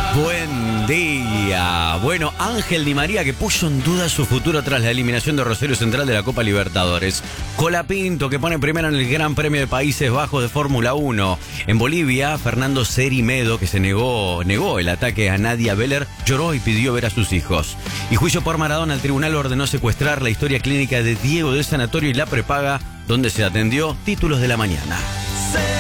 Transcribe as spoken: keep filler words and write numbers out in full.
Buen día. Bueno, Ángel Di María, que puso en duda su futuro tras la eliminación de Rosario Central de la Copa Libertadores. Colapinto, que pone primero en el Gran Premio de Países Bajos de Fórmula uno. En Bolivia, Fernando Cerimedo, que se negó, negó el ataque a Nadia Beller, lloró y pidió ver a sus hijos. Y juicio por Maradona, el tribunal ordenó secuestrar la historia clínica de Diego del Sanatorio y la prepaga, donde se atendió. Títulos de la mañana.